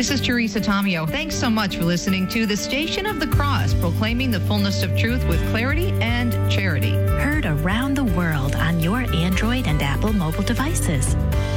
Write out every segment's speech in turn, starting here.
This is Teresa Tomeo. Thanks so much for listening to the Station of the Cross, proclaiming the fullness of truth with clarity and charity. Heard around the world on your Android and Apple mobile devices.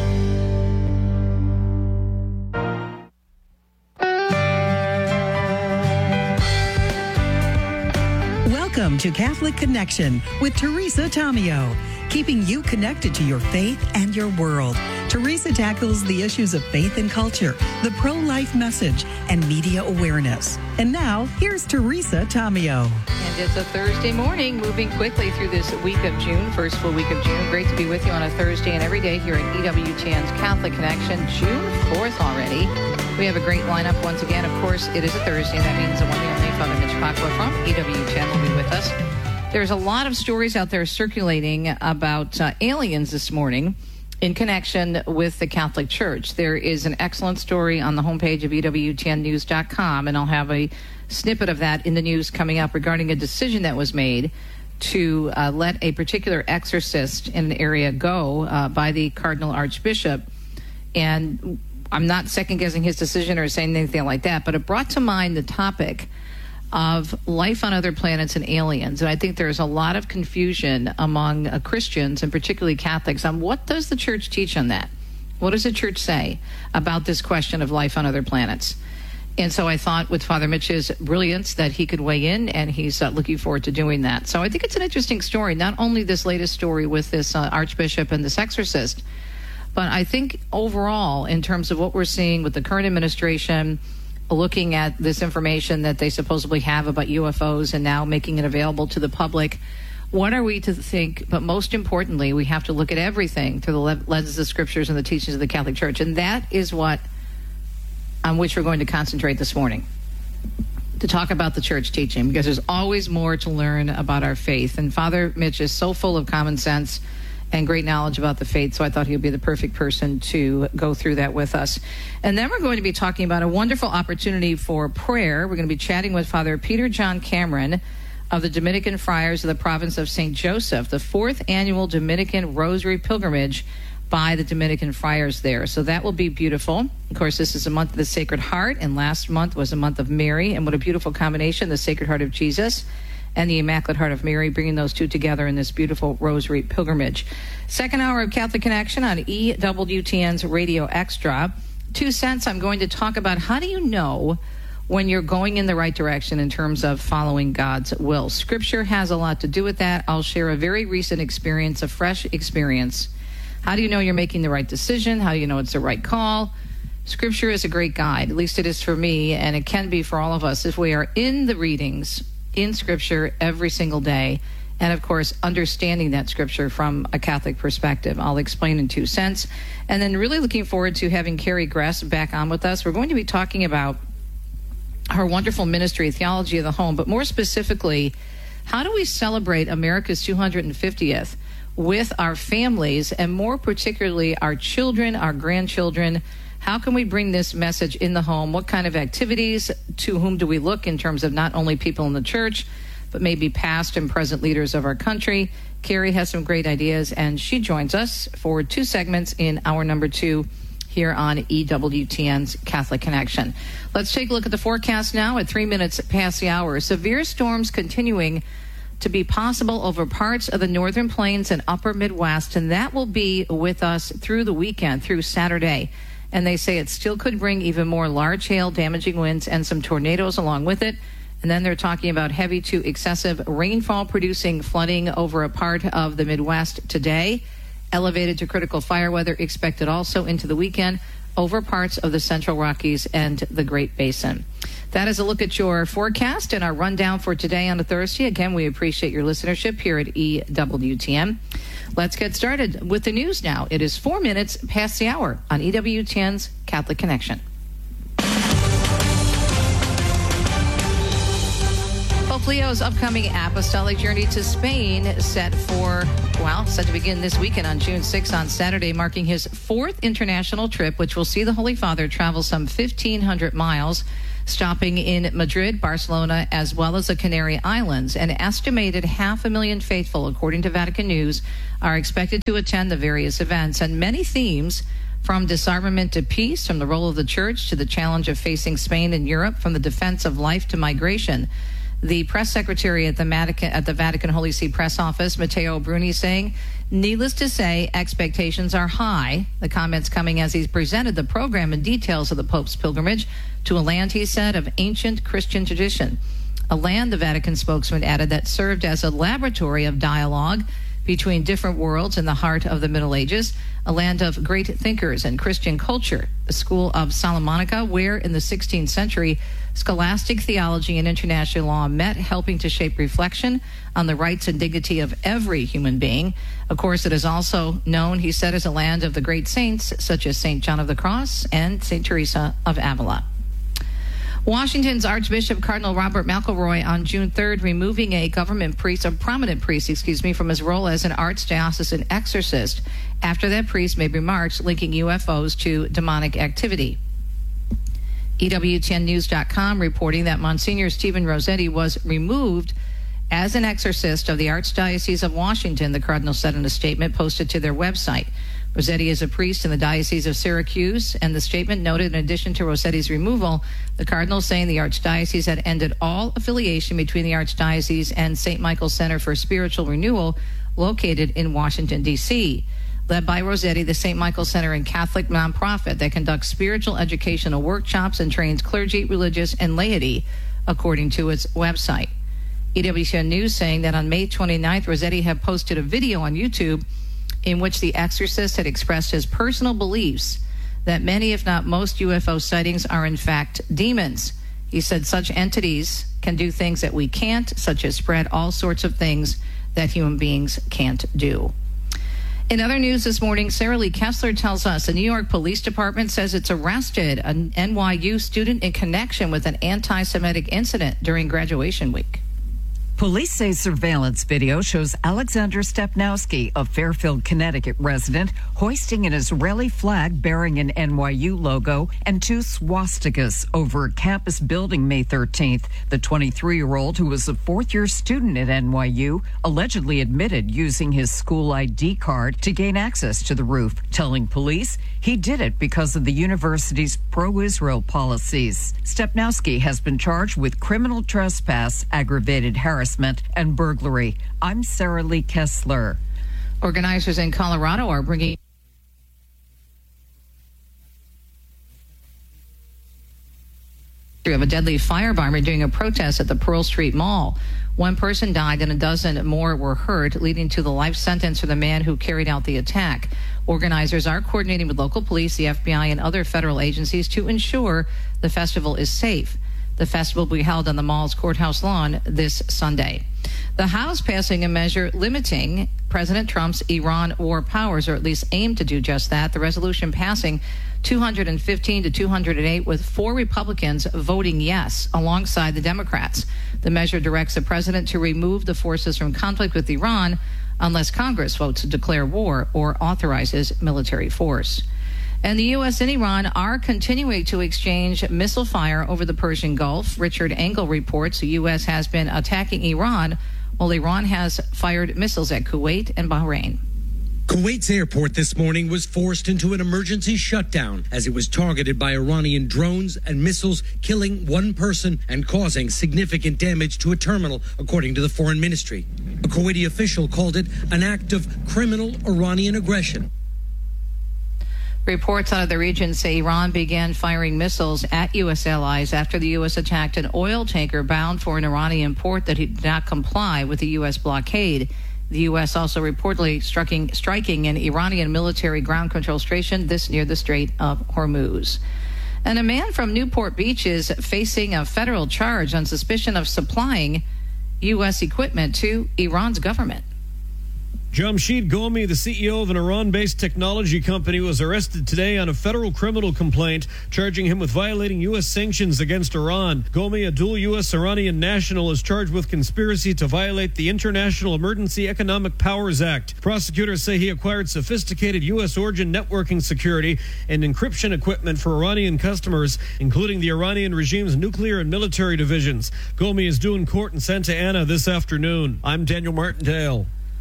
Welcome to Catholic Connection with Teresa Tomeo, keeping you connected to your faith and your world. Teresa tackles the issues of faith and culture, the pro-life message, and media awareness. And now, here's Teresa Tomeo. And it's a Thursday morning, moving quickly through this week of June, first full week of June. Great to be with you on a Thursday and every day here at EWTN's Catholic Connection, June 4th already. We have a great lineup once again. Of course, it is a Thursday, and that means the one and only Father Mitch Pacwa from EWTN will be with us. There's a lot of stories out there circulating about aliens this morning in connection with the Catholic Church. There is an excellent story on the homepage of EWTNnews.com, and I'll have a snippet of that in the news coming up regarding a decision that was made to let a particular exorcist in an area go by the Cardinal Archbishop. And I'm not second-guessing his decision or saying anything like that, but it brought to mind the topic of life on other planets and aliens. And I think there's a lot of confusion among Christians, and particularly Catholics, on what does the church teach on that? What does the church say about this question of life on other planets? And so I thought with Father Mitch's brilliance that he could weigh in, and he's looking forward to doing that. So I think it's an interesting story, not only this latest story with this Archbishop and this exorcist, but I think overall, in terms of what we're seeing with the current administration, looking at this information that they supposedly have about UFOs and now making it available to the public, what are we to think? But most importantly, we have to look at everything through the lenses of scriptures and the teachings of the Catholic Church. And that is what on which we're going to concentrate this morning, to talk about the church teaching, because there's always more to learn about our faith. And Father Mitch is so full of common sense and great knowledge about the faith, so I thought he would be the perfect person to go through that with us. And then we're going to be talking about a wonderful opportunity for prayer. We're going to be chatting with Father Peter John Cameron of the Dominican Friars of the Province of St. Joseph, the 4th annual Dominican Rosary Pilgrimage by the Dominican Friars there. So that will be beautiful. Of course, this is a month of the Sacred Heart, and last month was a month of Mary, and what a beautiful combination, the Sacred Heart of Jesus and the Immaculate Heart of Mary, bringing those two together in this beautiful Rosary pilgrimage. Second hour of Catholic Connection on EWTN's Radio Extra. 2 cents, I'm going to talk about how do you know when you're going in the right direction in terms of following God's will. Scripture has a lot to do with that. I'll share a very recent experience, a fresh experience. How do you know you're making the right decision? How do you know it's the right call? Scripture is a great guide, at least it is for me, and it can be for all of us if we are in the readings in Scripture every single day, and of course understanding that Scripture from a Catholic perspective. I'll explain in 2 cents. And then really looking forward to having Carrie Gress back on with us. We're going to be talking about her wonderful ministry, Theology of the Home, but more specifically, how do we celebrate America's 250th with our families, and more particularly our children, our grandchildren? How can we bring this message in the home? What kind of activities? To whom do we look in terms of not only people in the church, but maybe past and present leaders of our country? Carrie has some great ideas, and she joins us for 2 segments in hour number 2 here on EWTN's Catholic Connection. Let's take a look at the forecast now at 3 minutes past the hour. Severe storms continuing to be possible over parts of the northern plains and upper Midwest, and that will be with us through the weekend, through Saturday. And they say it still could bring even more large hail, damaging winds, and some tornadoes along with it. And then they're talking about heavy to excessive rainfall producing flooding over a part of the Midwest today. Elevated to critical fire weather expected also into the weekend over parts of the Central Rockies and the Great Basin. That is a look at your forecast and our rundown for today on a Thursday. Again, we appreciate your listenership here at EWTN. Let's get started with the news now. It is 4 minutes past the hour on EWTN's Catholic Connection. Pope Leo's upcoming apostolic journey to Spain set to begin this weekend on June 6th on Saturday, marking his 4th international trip, which will see the Holy Father travel some 1,500 miles, stopping in Madrid, Barcelona, as well as the Canary Islands. An estimated 500,000 faithful, according to Vatican News, are expected to attend the various events, and many themes From disarmament to peace, from the role of the church to the challenge of facing Spain and Europe, from the defense of life to migration. The press secretary at the Vatican Holy See press office, Matteo Bruni, saying, needless to say, expectations are high. The comments coming as he's presented the program and details of the Pope's pilgrimage to a land, he said, of ancient Christian tradition. A land, the Vatican spokesman added, that served as a laboratory of dialogue between different worlds in the heart of the Middle Ages, a land of great thinkers and Christian culture, the school of Salamanca, where in the 16th century, scholastic theology and international law met, helping to shape reflection on the rights and dignity of every human being. Of course, it is also known, he said, as a land of the great saints, such as St. John of the Cross and St. Teresa of Avila. Washington's Archbishop Cardinal Robert McElroy on June 3rd removing a prominent priest, from his role as an archdiocesan exorcist after that priest made remarks linking UFOs to demonic activity. EWTNnews.com reporting that Monsignor Stephen Rossetti was removed as an exorcist of the Archdiocese of Washington, the Cardinal said in a statement posted to their website. Rossetti is a priest in the Diocese of Syracuse, and the statement noted in addition to Rossetti's removal, the Cardinal saying the Archdiocese had ended all affiliation between the Archdiocese and St. Michael's Center for Spiritual Renewal, located in Washington, D.C. Led by Rossetti, the St. Michael's Center, a Catholic nonprofit that conducts spiritual educational workshops and trains clergy, religious, and laity, according to its website. EWTN News saying that on May 29th, Rossetti had posted a video on YouTube in which the exorcist had expressed his personal beliefs that many, if not most, UFO sightings are in fact demons. He said such entities can do things that we can't, such as spread all sorts of things that human beings can't do. In other news this morning, Sarah Lee Kessler tells us the New York Police Department says it's arrested an NYU student in connection with an anti-Semitic incident during graduation week. Police say surveillance video shows Alexander Stepnowski, a Fairfield, Connecticut resident, hoisting an Israeli flag bearing an NYU logo and two swastikas over a campus building May 13th. The 23-year-old, who was a fourth-year student at NYU, allegedly admitted using his school ID card to gain access to the roof, telling police he did it because of the university's pro-Israel policies. Stepnowski has been charged with criminal trespass, aggravated harassment, and burglary. I'm Sarah Lee Kessler. Organizers in Colorado are bringing of a deadly firebomber during a protest at the Pearl Street Mall. One person died and a dozen more were hurt, leading to the life sentence for the man who carried out the attack. Organizers are coordinating with local police, the FBI, and other federal agencies to ensure the festival is safe. The festival will be held on the mall's courthouse lawn this Sunday. The House passing a measure limiting President Trump's Iran war powers, or at least aim to do just that. The resolution passing 215 to 208, with 4 Republicans voting yes alongside the Democrats. The measure directs the president to remove the forces from conflict with Iran unless Congress votes to declare war or authorizes military force. And the U.S. and Iran are continuing to exchange missile fire over the Persian Gulf. Richard Engel reports the U.S. has been attacking Iran, while Iran has fired missiles at Kuwait and Bahrain. Kuwait's airport this morning was forced into an emergency shutdown as it was targeted by Iranian drones and missiles, killing one person and causing significant damage to a terminal, according to the foreign ministry. A Kuwaiti official called it an act of criminal Iranian aggression. Reports out of the region say Iran began firing missiles at U.S. allies after the U.S. attacked an oil tanker bound for an Iranian port that did not comply with the U.S. blockade. The U.S. also reportedly striking an Iranian military ground control station near the Strait of Hormuz. And a man from Newport Beach is facing a federal charge on suspicion of supplying U.S. equipment to Iran's government. Jamshid Ghomi, the CEO of an Iran-based technology company, was arrested today on a federal criminal complaint charging him with violating U.S. sanctions against Iran. Ghomi, a dual U.S. Iranian national, is charged with conspiracy to violate the International Emergency Economic Powers Act. Prosecutors say he acquired sophisticated U.S. origin networking security and encryption equipment for Iranian customers, including the Iranian regime's nuclear and military divisions. Ghomi is due in court in Santa Ana this afternoon. I'm Daniel Martindale.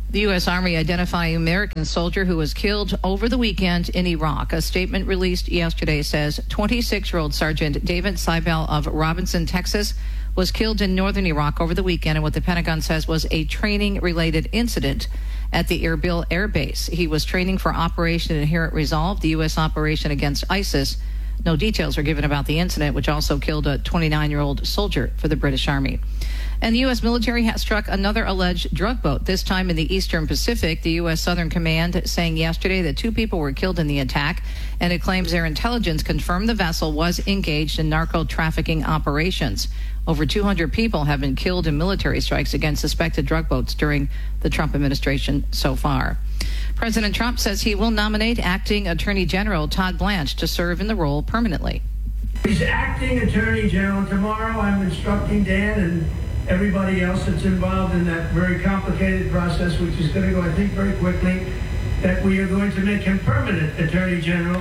The U.S. Army identifying American soldier who was killed over the weekend in Iraq. A statement released yesterday says 26-year-old Sergeant David Seibel of Robinson, Texas, was killed in northern Iraq over the weekend in what the Pentagon says was a training-related incident at the Erbil Air Base. He was training for Operation Inherent Resolve, the U.S. operation against ISIS. No details are given about the incident, which also killed a 29-year-old soldier for the British Army. And the U.S. military has struck another alleged drug boat, this time in the Eastern Pacific. The U.S. Southern Command saying yesterday that 2 people were killed in the attack, and it claims their intelligence confirmed the vessel was engaged in narco-trafficking operations. Over 200 people have been killed in military strikes against suspected drug boats during the Trump administration so far. President Trump says he will nominate acting Attorney General Todd Blanche to serve in the role permanently. He's acting Attorney General. Tomorrow I'm instructing Dan and everybody else that's involved in that very complicated process, which is going to go, I think, very quickly, that we are going to make him permanent Attorney General.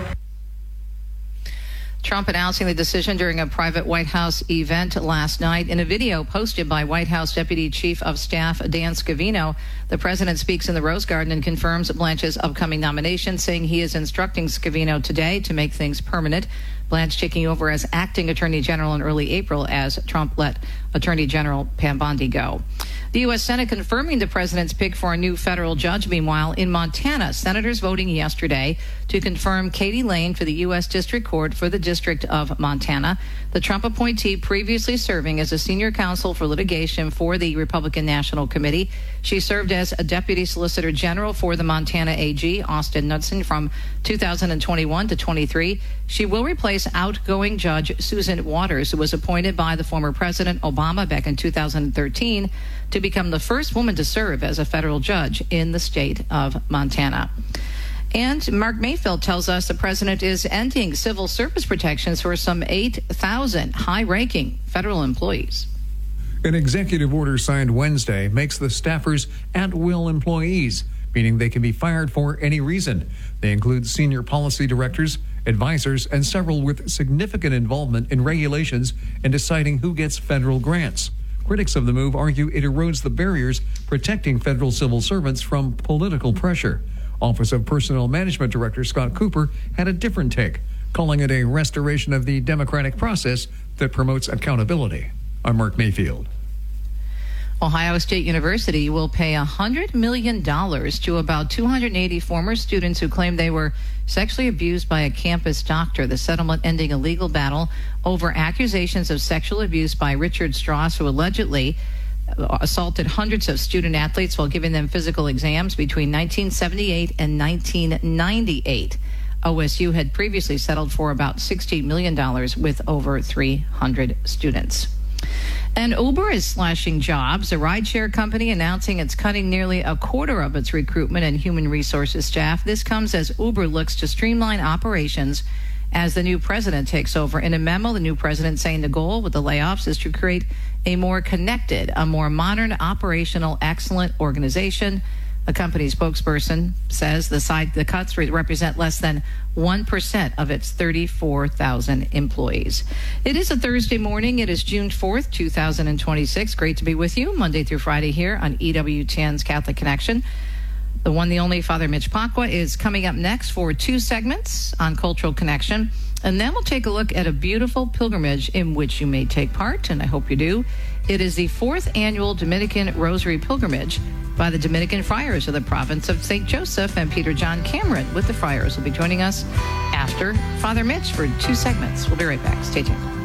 Trump announcing the decision during a private White House event last night. In a video posted by White House Deputy Chief of Staff Dan Scavino, the president speaks in the Rose Garden and confirms Blanche's upcoming nomination, saying he is instructing Scavino today to make things permanent. Blanche taking over as acting Attorney General in early April as Trump let Attorney General Pam Bondi go. The U.S. Senate confirming the president's pick for a new federal judge. Meanwhile, in Montana, senators voting yesterday to confirm Katie Lane for the U.S. District Court for the District of Montana. The Trump appointee previously serving as a senior counsel for litigation for the Republican National Committee. She served as a deputy solicitor general for the Montana AG, Austin Knudsen, from 2021 to 23. She will replace outgoing Judge Susan Waters, who was appointed by the former President Obama back in 2013 to become the first woman to serve as a federal judge in the state of Montana. And Mark Mayfield tells us the president is ending civil service protections for some 8,000 high-ranking federal employees. An executive order signed Wednesday makes the staffers at-will employees, meaning they can be fired for any reason. They include senior policy directors, advisors, and several with significant involvement in regulations and deciding who gets federal grants. Critics of the move argue it erodes the barriers protecting federal civil servants from political pressure. Office of Personnel Management Director Scott Cooper had a different take, calling it a restoration of the democratic process that promotes accountability. I'm Mark Mayfield. Ohio State University will pay $100 million to about 280 former students who claim they were sexually abused by a campus doctor. The settlement ending a legal battle over accusations of sexual abuse by Richard Strauss, who allegedly assaulted hundreds of student athletes while giving them physical exams between 1978 and 1998. OSU had previously settled for about $60 million with over 300 students. And Uber is slashing jobs. A rideshare company announcing it's cutting nearly a quarter of its recruitment and human resources staff. This comes as Uber looks to streamline operations as the new president takes over. In a memo, the new president saying the goal with the layoffs is to create a more connected, a more modern, operational, excellent organization. A company spokesperson says the cuts represent less than 1% of its 34,000 employees. It is a Thursday morning. It is June 4th, 2026. Great to be with you Monday through Friday here on EWTN's Catholic Connection. The one, the only Father Mitch Pacwa is coming up next for 2 segments on Cultural Connection. And then we'll take a look at a beautiful pilgrimage in which you may take part, and I hope you do. It is the 4th annual Dominican Rosary Pilgrimage by the Dominican Friars of the province of St. Joseph, and Peter John Cameron with the Friars will be joining us after Father Mitch for 2 segments. We'll be right back. Stay tuned.